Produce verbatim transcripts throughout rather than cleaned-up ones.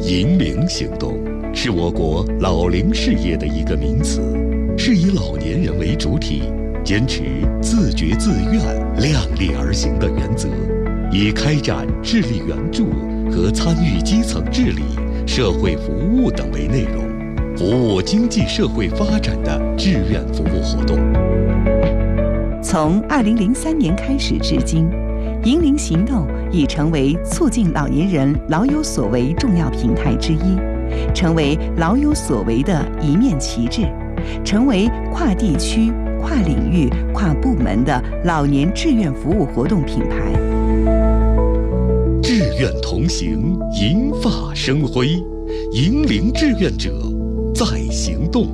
银龄行动是我国老龄事业的一个名词，是以老年人为主体，坚持自觉自愿、量力而行的原则，以开展智力援助和参与基层治理、社会服务等为内容，服务经济社会发展的志愿服务活动。 从二零零三年开始至今，银龄行动已成为促进老年人老有所为重要平台之一，成为老有所为的一面旗帜，成为跨地区、跨领域、跨部门的老年志愿服务活动品牌。 志愿同行，银发生辉，银龄志愿者在行动。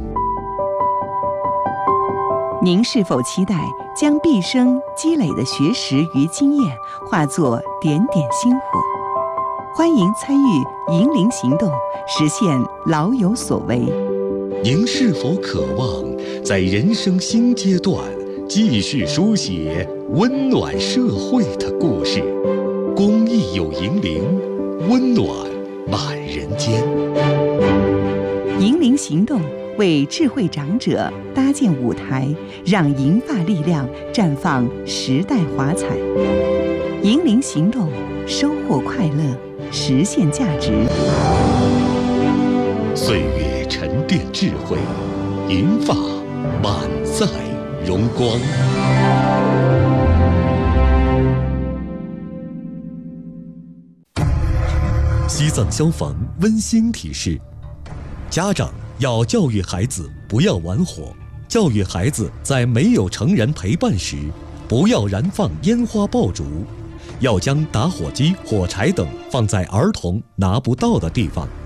您是否期待将毕生积累的学识与经验化作点点星火？欢迎参与银龄行动，实现老有所为。 您是否渴望在人生新阶段继续书写温暖社会的故事？公益有银龄，温暖满人间。 银龄行动为智慧长者搭建舞台，让银发力量绽放时代华彩。银龄行动，收获快乐，实现价值。 岁月沉淀智慧，银发满载荣光。西藏消防温馨提示：家长要教育孩子不要玩火，教育孩子在没有成人陪伴时，不要燃放烟花爆竹，要将打火机、火柴等放在儿童拿不到的地方。